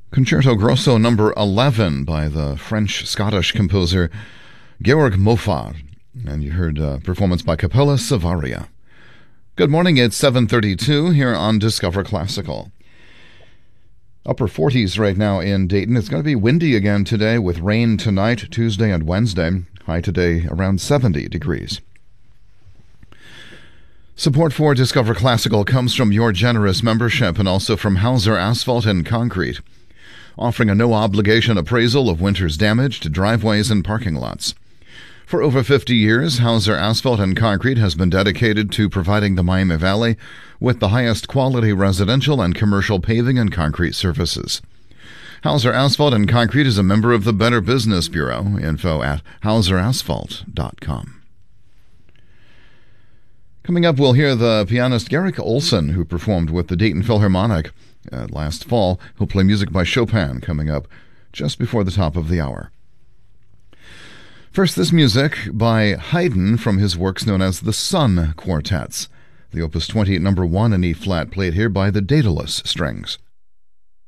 Concerto Grosso number 11 by the French-Scottish composer Georg Moffat. And you heard performance by Capella Savaria. Good morning, it's 7:32 here on Discover Classical. Upper 40s right now in Dayton. It's going to be windy again today with rain tonight, Tuesday and Wednesday. High today around 70 degrees. Support for Discover Classical comes from your generous membership and also from Hauser Asphalt and Concrete, offering a no-obligation appraisal of winter's damage to driveways and parking lots. For over 50 years, Hauser Asphalt and Concrete has been dedicated to providing the Miami Valley with the highest quality residential and commercial paving and concrete services. Hauser Asphalt and Concrete is a member of the Better Business Bureau. Info at hauserasphalt.com. Coming up, we'll hear the pianist Garrick Olson, who performed with the Dayton Philharmonic last fall. He'll play music by Chopin coming up just before the top of the hour. First, this music by Haydn from his works known as the Sun Quartets. The Opus 28 number 1 in E-flat, played here by the Daedalus Strings.